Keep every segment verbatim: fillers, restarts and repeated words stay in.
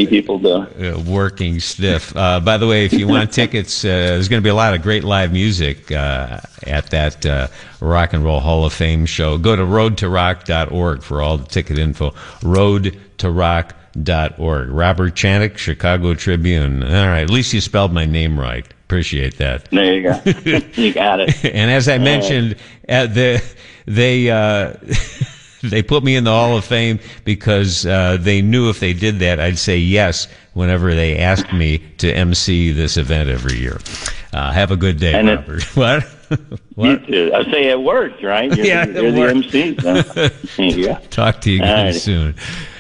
many people do. Uh, working stiff. Uh, by the way, if you want tickets, uh, there's going to be a lot of great live music uh, at that uh, Rock and Roll Hall of Fame show. Go to road to rock dot org for all the ticket info. road to rock dot org. Robert Chanik, Chicago Tribune. All right, at least you spelled my name right. Appreciate that. There you go. You got it. And as I mentioned, uh, the, they uh, they put me in the Hall of Fame because uh, they knew if they did that, I'd say yes whenever they asked me to emcee this event every year. Uh, have a good day, and Robert. It, what? What? You too. I say it worked, right? You're, yeah, you're the M C. So. There you go. Talk to you again right. soon.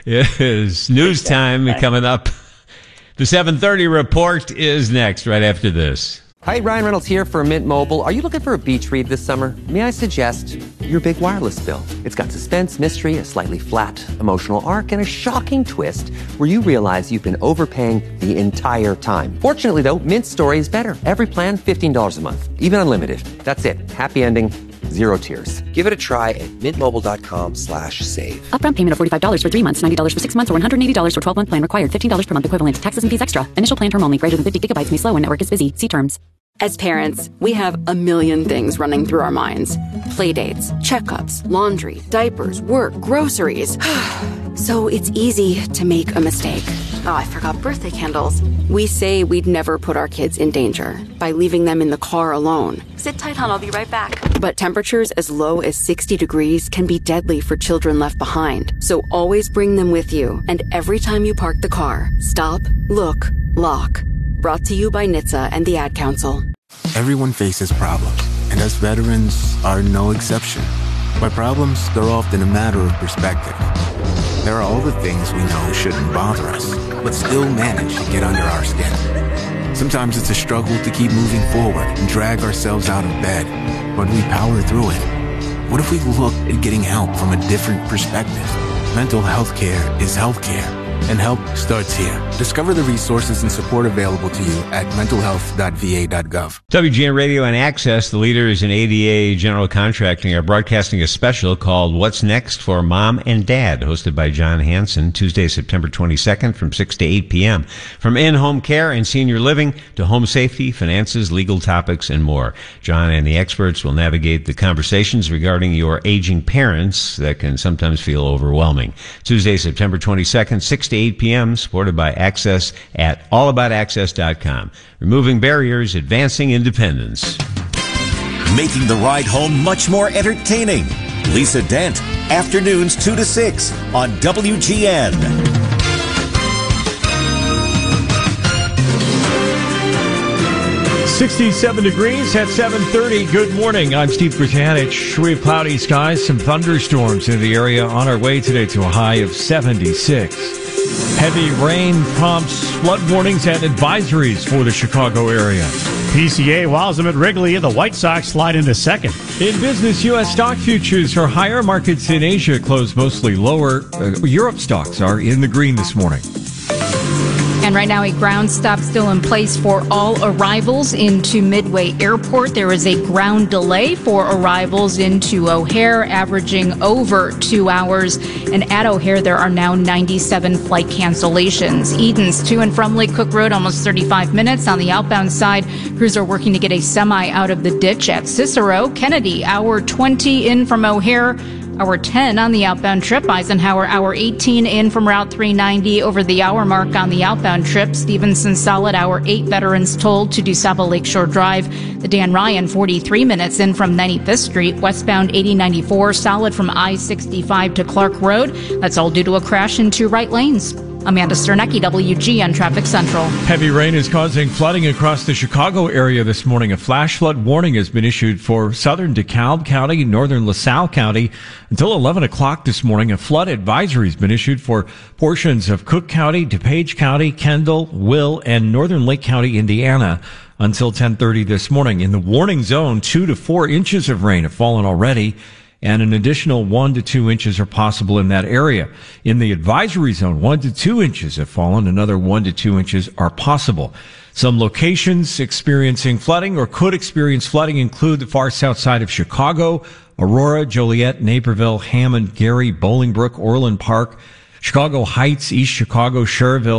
It's news time coming up. The seven thirty report is next, right after this. Hi, Ryan Reynolds here for Mint Mobile. Are you looking for a beach read this summer? May I suggest your big wireless bill? It's got suspense, mystery, a slightly flat emotional arc, and a shocking twist where you realize you've been overpaying the entire time. Fortunately, though, Mint's story is better. Every plan, fifteen dollars a month. Even unlimited. That's it. Happy ending. Zero tears. Give it a try at mintmobile.com slash save. Upfront payment of forty-five dollars for three months, ninety dollars for six months, or one hundred eighty dollars for twelve-month plan required. fifteen dollars per month equivalent. Taxes and fees extra. Initial plan term only. Greater than fifty gigabytes may slow when network is busy. See terms. As parents, we have a million things running through our minds. Playdates, checkups, laundry, diapers, work, groceries. So it's easy to make a mistake. Oh, I forgot birthday candles. We say we'd never put our kids in danger by leaving them in the car alone. Sit tight, hon. I'll be right back. But temperatures as low as sixty degrees can be deadly for children left behind. So always bring them with you. And every time you park the car, stop, look, lock. Brought to you by N H T S A and the Ad Council. Everyone faces problems, and us veterans are no exception. By problems, they're often a matter of perspective. There are all the things we know shouldn't bother us, but still manage to get under our skin. Sometimes it's a struggle to keep moving forward and drag ourselves out of bed, but we power through it. What if we looked at getting help from a different perspective? Mental health care is healthcare. And help starts here. Discover the resources and support available to you at mental health dot v a dot gov. W G N Radio and Access, the leaders in A D A general contracting, are broadcasting a special called What's Next for Mom and Dad, hosted by John Hanson, Tuesday, September twenty-second from six to eight p.m. From in-home care and senior living to home safety, finances, legal topics, and more. John and the experts will navigate the conversations regarding your aging parents that can sometimes feel overwhelming. Tuesday, September twenty-second, six to eight p.m., supported by Access at all about access dot com. Removing barriers, advancing independence. Making the ride home much more entertaining. Lisa Dent, afternoons two to six on W G N. sixty-seven degrees at seven thirty. Good morning. I'm Steve Britanich. We have cloudy skies, some thunderstorms in the area on our way today to a high of seventy-six. Heavy rain prompts flood warnings and advisories for the Chicago area. P C A wows them at Wrigley, and the White Sox slide into second. In business, U S stock futures are higher. Markets in Asia closed mostly lower. Uh, Europe stocks are in the green this morning. And right now, a ground stop still in place for all arrivals into Midway Airport. There is a ground delay for arrivals into O'Hare, averaging over two hours. And at O'Hare, there are now ninety-seven flight cancellations. Eden's to and from Lake Cook Road, almost thirty-five minutes. On the outbound side, crews are working to get a semi out of the ditch at Cicero. Kennedy, hour twenty in from O'Hare. Hour ten on the outbound trip. Eisenhower, hour eighteen in from Route three ninety over the hour mark on the outbound trip. Stevenson solid, hour eight veterans told to DuSable Lakeshore Drive. The Dan Ryan, forty-three minutes in from ninety-fifth Street. Westbound eighty ninety-four solid from I sixty-five to Clark Road. That's all due to a crash in two right lanes. Amanda Sternecki, W G N Traffic Central. Heavy rain is causing flooding across the Chicago area this morning. A flash flood warning has been issued for southern DeKalb County, northern LaSalle County. Until eleven o'clock this morning, a flood advisory has been issued for portions of Cook County, DuPage County, Kendall, Will, and northern Lake County, Indiana, until ten thirty this morning. In the warning zone, two to four inches of rain have fallen already, and an additional one to two inches are possible in that area. In the advisory zone, one to two inches have fallen. Another one to two inches are possible. Some locations experiencing flooding or could experience flooding include the far south side of Chicago, Aurora, Joliet, Naperville, Hammond, Gary, Bolingbrook, Orland Park, Chicago Heights, East Chicago, Schererville,